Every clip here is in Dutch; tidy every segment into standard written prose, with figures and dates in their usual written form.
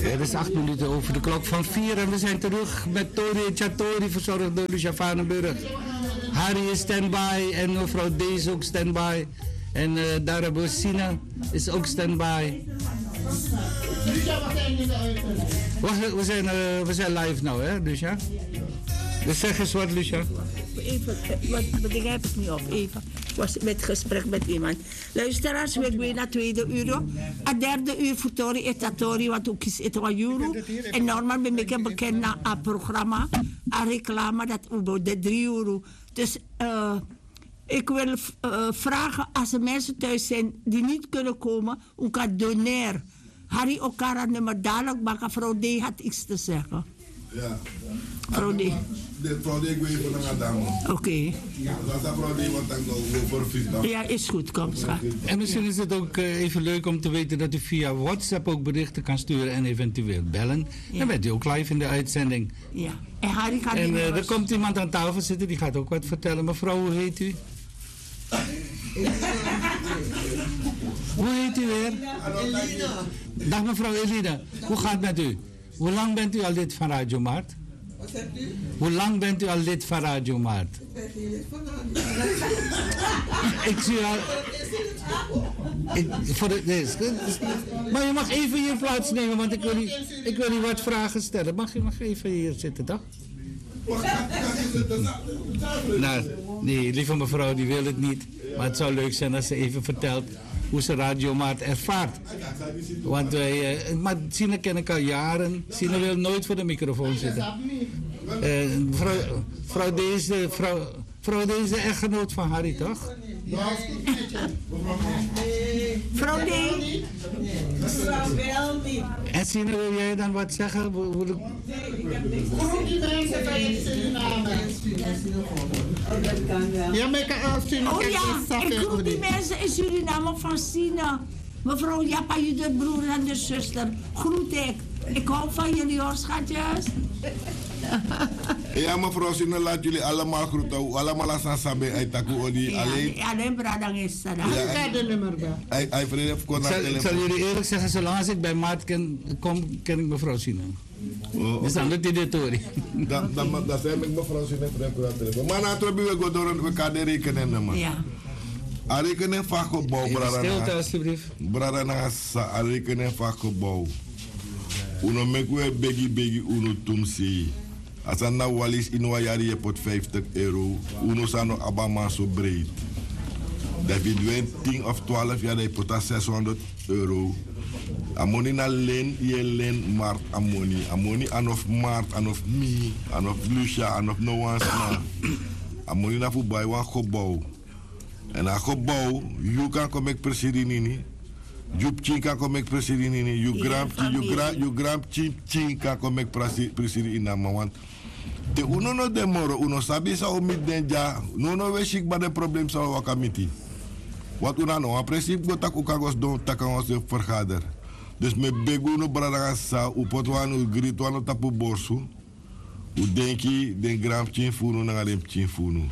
Het is 8 minuten over de klok van 4 en we zijn terug met Tori Chatori, verzorgd door Lucia Vanenburg. Harry is standby en mevrouw D is ook standby. En Dara Bosina is ook standby. We zijn live nou, hè, Lucia? Dus zeg eens wat, Lucia. Even, wat ik heb het niet op, even. Ik was met gesprek met iemand. Luisteraars, we gaan naar tweede uur. Het derde uur voor Tori Etatori, wat ook is het wat euro. En normaal ben ik bekend naar een programma, een reclame, dat over de 3 euro. Dus ik wil vragen, als er mensen thuis zijn die niet kunnen komen, hoe kan doneren? Harry Okara nummer dadelijk, maar mevrouw D had iets te zeggen. Ja. Mevrouw D. Mevrouw D, ik wil even naar Adamo. Oké. Dat is mevrouw D, wat ik nog voor vies. Ja, is goed, kom schat. En misschien is het ook even leuk om te weten dat u via WhatsApp ook berichten kan sturen en eventueel bellen. Ja. Dan bent u ook live in de uitzending. Ja. En Harry gaat en er komt iemand aan tafel zitten, die gaat ook wat vertellen. Mevrouw, hoe heet u? Hoe heet u weer? Elina. Dag mevrouw Elina, hoe gaat het met u? Hoe lang bent u al lid van Radio Maart? Wat zegt u? Hoe lang bent u al lid van Radio Maart? Ik ben geen lid van Radio. Ik zie al... Maar je mag even hier plaatsnemen, want ik wil u wat vragen stellen. Mag even hier zitten, toch? Nou, nee, lieve mevrouw, die wil het niet. Maar het zou leuk zijn als ze even vertelt hoe ze Radio Maart ervaart. Want maar Sina ken ik al jaren. Sina wil nooit voor de microfoon zitten. Vrouw deze echtgenoot van Harry, toch? Vrouw D. Mevrouw wel niet. En Sina, wil jij dan wat zeggen? Groet die mensen van je Suriname. Ja, maar ik kan Oh ja, ik groet die mensen in Suriname van Sina. Mevrouw Jappa, je broer en de zuster. Groet ik. Ik hou van jullie hoor, schatjes. Ja, mevrouw Sina, laat jullie allemaal groeten. Allemaal als Sabe uit Taku Odi. Alleen Bradang is dat. Ik zal jullie eerlijk zeggen, zolang als ik bij Maart kom, ken ik mevrouw Sina. Dus dan lukt die Tori. Dat zijn met mevrouw Sina vreemd. Maar na trobi we go door elkaar de rekenen. Ja. A rekenen van gebouw, stilte alsjeblieft. Brada, a rekenen van gebouw. Uno mekwe begi uno tumsi. Als een nou walis in een jaar je pot €50. Uno sano abama zo breed. Dat je 10 of 12 jaar je pot €600. Amoni na leen, je leen maart amoni. Amoni anof maart, anof mi, anof Lucia, anof no one na. Amoni na voorbij wan gebouw. En a gebouw, you kan kom ik president nini. Jup chin kan kom ik president nini. You gram chin kan kom ik president in nama. Want te uno no demoro, uno sabi sa omit denja. No we shik ba de probleem sa wakamiti. Wat una no, a principe go tak ukagos don takangos de vergader. Dus me beguno brada sa upotwan u gritwan tapu borsu. U denki den gram chin funu na dem chin funu.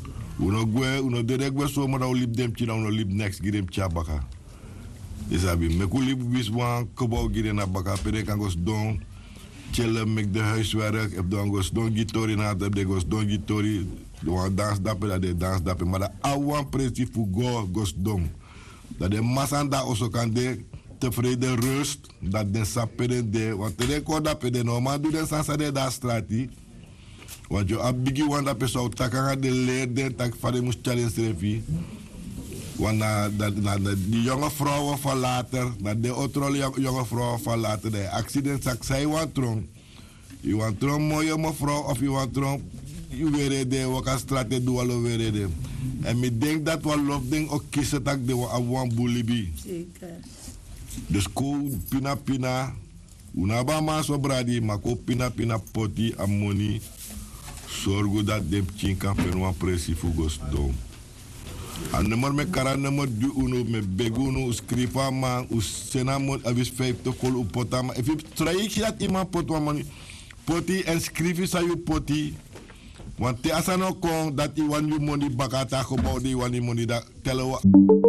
Uno deregwe so mo da lip dem chin uno lip next girem chabaka. Isabi me ku lip wis wan kobo gire na baka pere kangos don chelle mek de huiswerk heb don gos don gitori na de gos don gitori wan dans dape da de dans dape maar da awan presi fu go gos don dat de masanda also kan de tevreden rust dat de sapere de want de ko dape de normaal do de sansa de da strati want jo abigi wan dape so takanga de leer de tak fade mus challenge refi want die jonge vrouwen van later, dat de otro jonge vrouwen van later, de accident zak zij want tron. Je want tron mooie mevrouw of je want tron, je weer de waka straat doen alle weer de. En ik denk dat we love ding ook kiezen dat de wan bulibi. Zeker. Dus ko pina, unaba ma so bradi, maar ko pina poti amoni, zorgo dat de chin kan pen pressie fugos dom. An nummer me kara nummer du uno me beguno skrifa man usena mon avis 50 kol u potama if you try dat iman potwa man poti en skrifi sa you poti want te asano kon dat i wan you money bakata ko body wan money da tell